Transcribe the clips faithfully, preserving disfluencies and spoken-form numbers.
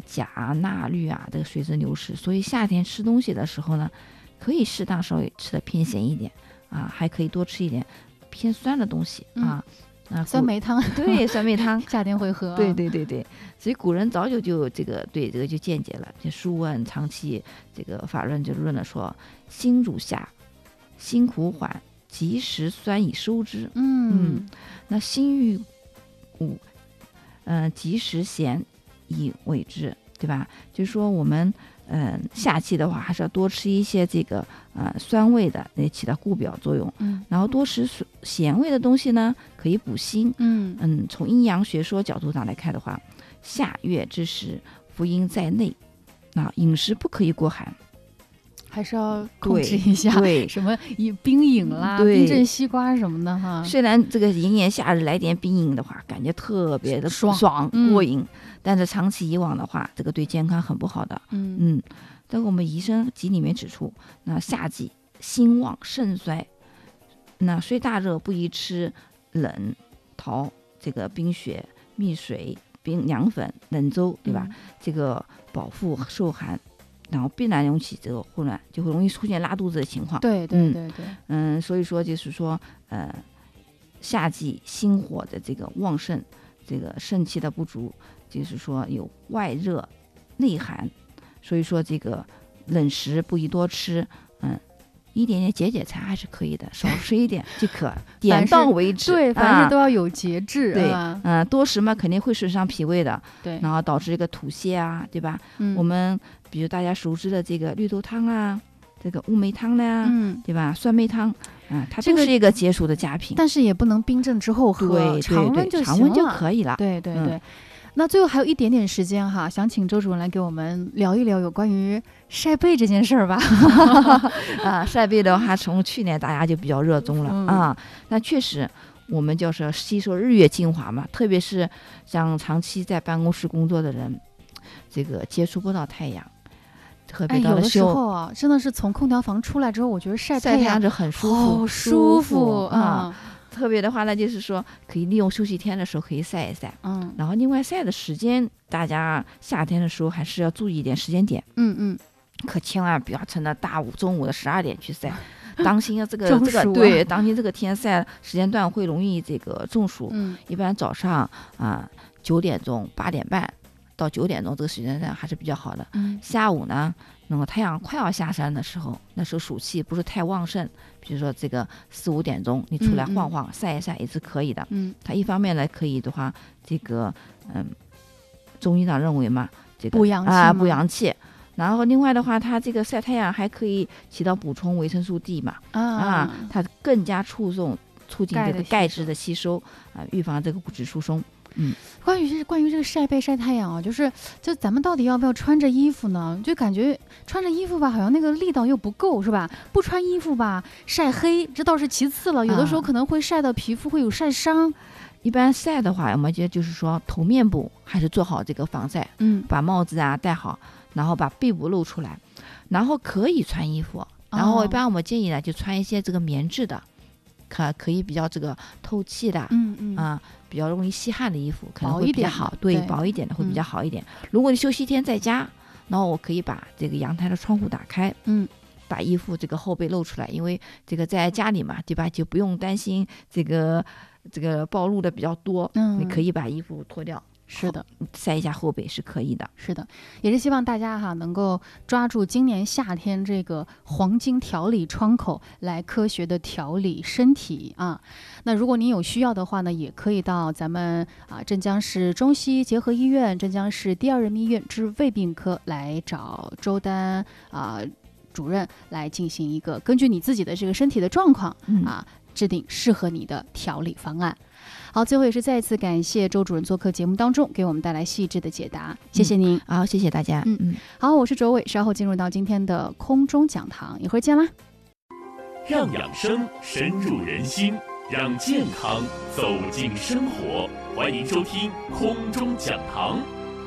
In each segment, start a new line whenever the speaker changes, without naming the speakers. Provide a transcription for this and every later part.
钾啊、钠、氯啊，这个随之流失。所以夏天吃东西的时候呢，可以适当稍微吃的偏咸一点啊，还可以多吃一点偏酸的东西啊。
嗯、啊，酸梅汤，
对，酸梅汤
夏天会喝、啊。
对对对对，所以古人早就就这个对这个就见解了。就《书问》长期这个法论就论了说，辛主夏，辛苦缓，及时酸以收之。
嗯
嗯，那辛欲五，嗯、呃，及时咸以为之，对吧？就是说我们嗯、呃、夏季的话，还是要多吃一些这个呃酸味的，那起到固表作用。
嗯，
然后多吃咸味的东西呢，可以补心。
嗯
嗯，从阴阳学说角度上来看的话，夏月之时，福阴在内，那饮食不可以过寒。
还是要控制一下，
对，
什么冰饮啦、冰镇西瓜什么的哈。
虽然这个炎炎夏日来点冰饮的话，感觉特别的
爽
爽、
嗯、
过瘾，但是长期以往的话，这个对健康很不好的。
嗯
嗯，但我们《宜生集》里面指出，那夏季心旺肾衰，那虽大热不宜吃冷桃、这个冰雪、蜜水、冰凉粉、冷粥，对吧？
嗯、
这个饱腹受寒。然后必然引起这个混乱，就会容易出现拉肚子的情况。
对对对对，
嗯，嗯所以说就是说，呃，夏季心火的这个旺盛，这个肾气的不足，就是说有外热内寒，所以说这个冷食不宜多吃，嗯。一点点解解馋还是可以的，少吃一点就可，点到为止。
对，凡事都要有节制。
啊、对，
嗯、
呃，多食嘛肯定会损伤脾胃的。
对，
然后导致这个吐泻啊，对吧？
嗯，
我们比如大家熟知的这个绿豆汤啊，这个乌梅汤呀、啊，
嗯，
对吧？酸梅汤啊，它都是一个解暑的佳品。
这个、但是也不能冰镇之后喝，
对，
常温就行了，
常温就可以了。
对对对。
嗯
那最后还有一点点时间哈，想请周主任来给我们聊一聊有关于晒背这件事儿吧。
啊，晒背的话，从去年大家就比较热衷了、嗯、啊。那确实，我们就是吸收日月精华嘛，特别是像长期在办公室工作的人，这个接触不到太阳，特别到了、
哎、有的时候啊，真的是从空调房出来之后，我觉得晒
太阳就很舒服，
好舒服
啊。嗯特别的话呢，就是说可以利用休息天的时候可以晒一晒，
嗯，
然后另外晒的时间，大家夏天的时候还是要注意一点时间点，
嗯嗯，
可千万不要趁着大午中午的十二点去晒，当心啊这个这个对，当心这个天晒时间段会容易这个中暑。
嗯，
一般早上啊九点钟、八点半到九点钟这个时间段还是比较好的。
嗯，
下午呢，那么太阳快要下山的时候，那时候暑气不是太旺盛，比如说这个四五点钟，你出来晃晃、嗯嗯、晒一晒也是可以的。
嗯，
它一方面呢可以的话，这个嗯，中医上认为嘛，这个
补阳气
啊补阳气。然后另外的话，它这个晒太阳还可以起到补充维生素 D 嘛，
啊,
啊，它更加促送促进这个钙质的吸收啊，预防这个骨质疏松。嗯，
关于关于这个晒背晒太阳啊，就是就咱们到底要不要穿着衣服呢？就感觉穿着衣服吧，好像那个力道又不够，是吧？不穿衣服吧，晒黑这倒是其次了，有的时候可能会晒到皮肤会有晒伤。
啊、一般晒的话，我们觉得就是说头面部还是做好这个防晒，
嗯，
把帽子啊戴好，然后把背部露出来，然后可以穿衣服，然后一般我们建议呢就穿一些这个棉质的。可可以比较这个透气的，
嗯嗯
啊，比较容易吸汗的衣服可能会比较好，对，
对
薄一点的会比较好一点。嗯、如果你休息天在家，然后我可以把这个阳台的窗户打开，
嗯，
把衣服这个后背露出来，因为这个在家里嘛，对吧？就不用担心这个这个暴露的比较多，
嗯，
你可以把衣服脱掉。
是的，
晒一下后背是可以的。
是的，也是希望大家哈能够抓住今年夏天这个黄金调理窗口，来科学的调理身体啊。那如果您有需要的话呢，也可以到咱们啊镇江市中西医结合医院、镇江市第二人民医院治胃病科来找周丹啊主任来进行一个根据你自己的这个身体的状况、嗯、啊制定适合你的调理方案。好，最后也是再次感谢周主任做客节目当中，给我们带来细致的解答，谢谢您。
好、嗯，谢谢大家。
嗯嗯，好，我是卓伟，稍后进入到今天的空中讲堂，一会儿见啦。
让养生深入人心，让健康走进生活，欢迎收听空中讲堂。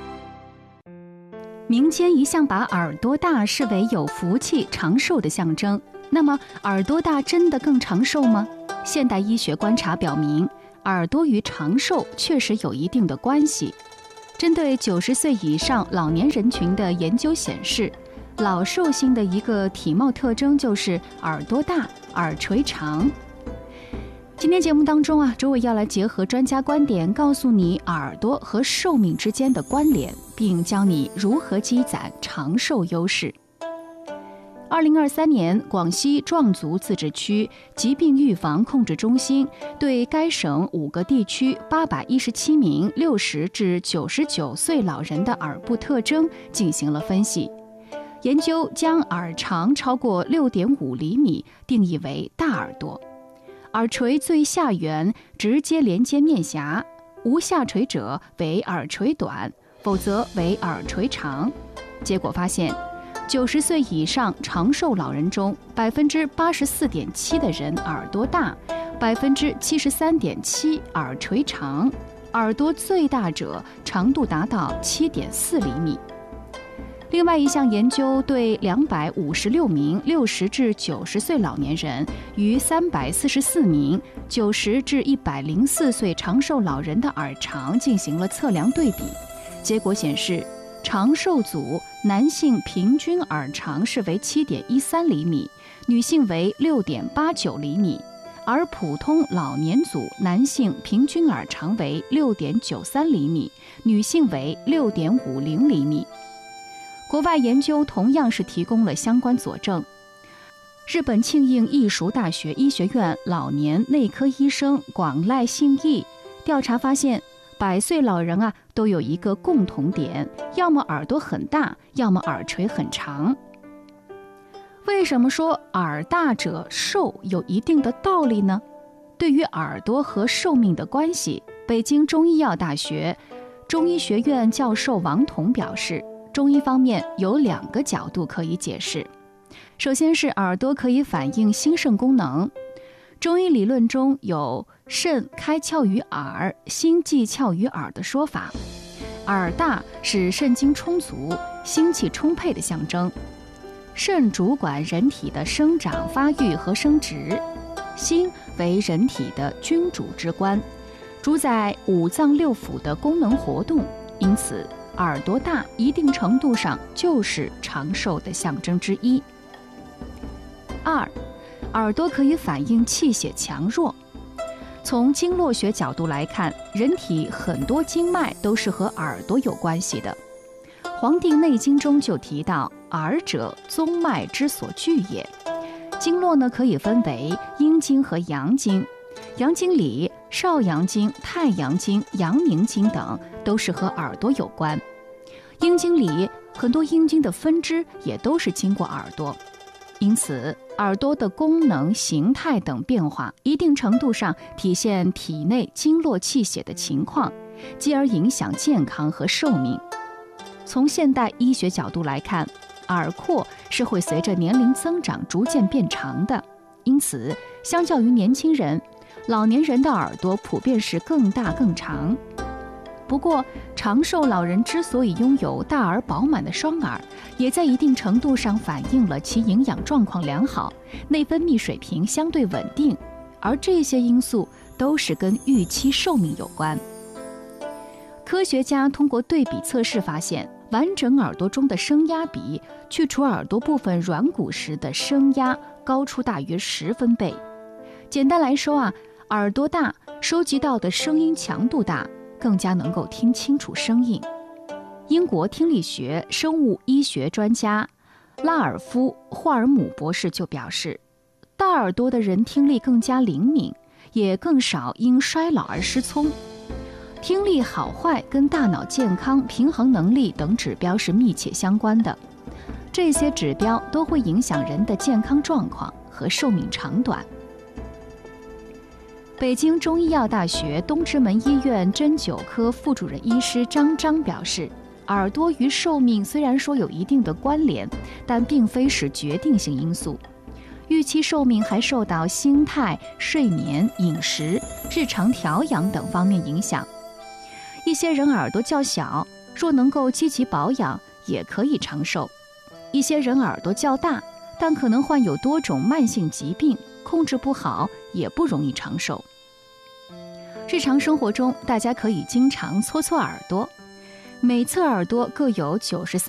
民间一向把耳朵大视为有福气、长寿的象征，那么耳朵大真的更长寿吗？现代医学观察表明，耳朵与长寿确实有一定的关系。 针对九十岁以上老年人群的研究显示，老寿星的一个体貌特征就是耳朵大、耳垂长。今天节目当中啊，周伟要来结合专家观点，告诉你耳朵和寿命之间的关联，并教你如何积攒长寿优势。二零二三年，广西壮族自治区疾病预防控制中心对该省五个地区八百一十七名六十至九十九岁老人的耳部特征进行了分析。研究将耳长超过六点五厘米定义为大耳朵，耳垂最下缘直接连接面颊，无下垂者为耳垂短，否则为耳垂长。结果发现，九十岁以上长寿老人中，百分之八十四点七的人耳朵大，百分之七十三点七耳垂长，耳朵最大者长度达到七点四厘米。另外一项研究对两百五十六名六十至九十岁老年人与三百四十四名九十至一百零四岁长寿老人的耳长进行了测量对比，结果显示，长寿组男性平均耳长是为七点一三厘米，女性为六点八九厘米，而普通老年组男性平均耳长为六点九三厘米，女性为六点五零厘米。国外研究同样是提供了相关佐证。日本庆应义塾大学医学院老年内科医生广濑信义调查发现，百岁老人啊都有一个共同点，要么耳朵很大，要么耳垂很长。为什么说耳大者寿有一定的道理呢？对于耳朵和寿命的关系，北京中医药大学中医学院教授王彤表示，中医方面有两个角度可以解释。首先是耳朵可以反映心肾功能，中医理论中有肾开窍于耳，心寄窍于耳的说法。耳大是肾精充足、心气充沛的象征。肾主管人体的生长发育和生殖，心为人体的君主之官，主宰五脏六腑的功能活动，因此耳朵大一定程度上就是长寿的象征之一。二，耳朵可以反映气血强弱。从经络学角度来看，人体很多经脉都是和耳朵有关系的。《黄帝内经》中就提到，耳者，宗脉之所聚也。经络呢，可以分为阴经和阳经，阳经里少阳经、太阳经、阳明经等都是和耳朵有关。阴经里很多阴经的分支也都是经过耳朵，因此耳朵的功能、形态等变化，一定程度上体现体内经络气血的情况，继而影响健康和寿命。从现代医学角度来看，耳廓是会随着年龄增长逐渐变长的，因此相较于年轻人，老年人的耳朵普遍是更大更长。不过，长寿老人之所以拥有大而饱满的双耳，也在一定程度上反映了其营养状况良好，内分泌水平相对稳定，而这些因素都是跟预期寿命有关。科学家通过对比测试发现，完整耳朵中的声压比去除耳朵部分软骨时的声压高出大约十分贝。简单来说啊，耳朵大，收集到的声音强度大，更加能够听清楚声音。英国听力学生物医学专家拉尔夫·霍尔姆博士就表示，大耳朵的人听力更加灵敏，也更少因衰老而失聪。听力好坏跟大脑健康、平衡能力等指标是密切相关的，这些指标都会影响人的健康状况和寿命长短。北京中医药大学东直门医院针灸科副主任医师张章表示，耳朵与寿命虽然说有一定的关联，但并非是决定性因素。预期寿命还受到心态、睡眠、饮食、日常调养等方面影响。一些人耳朵较小，若能够积极保养，也可以长寿；一些人耳朵较大，但可能患有多种慢性疾病，控制不好，也不容易长寿。日常生活中，大家可以经常搓搓耳朵。 每侧耳朵各有九十三